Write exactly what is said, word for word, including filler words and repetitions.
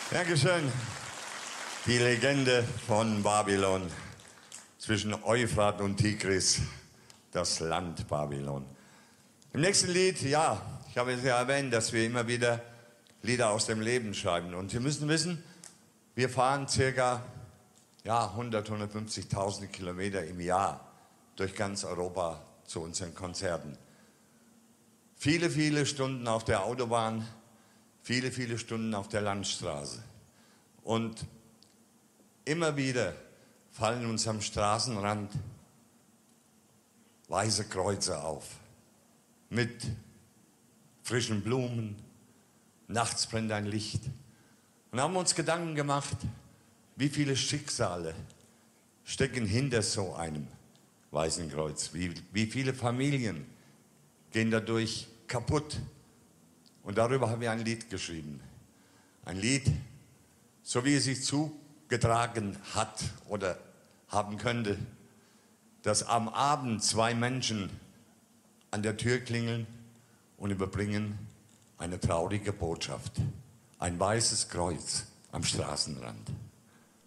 Dankeschön. Die Legende von Babylon. Zwischen Euphrat und Tigris, das Land Babylon. Im nächsten Lied, ja, ich habe es ja erwähnt, dass wir immer wieder Lieder aus dem Leben schreiben. Und Sie müssen wissen, wir fahren circa ja, hundert, hundertfünfzigtausend Kilometer im Jahr durch ganz Europa zu unseren Konzerten. Viele, viele Stunden auf der Autobahn, viele, viele Stunden auf der Landstraße. Und immer wieder fallen uns am Straßenrand weiße Kreuze auf. Mit frischen Blumen, nachts brennt ein Licht. Und haben uns Gedanken gemacht, wie viele Schicksale stecken hinter so einem weißen Kreuz. Wie, wie viele Familien gehen dadurch kaputt. Und darüber haben wir ein Lied geschrieben. Ein Lied, so wie es sich zugetragen hat oder haben könnte, dass am Abend zwei Menschen an der Tür klingeln und überbringen eine traurige Botschaft. Ein weißes Kreuz am Straßenrand.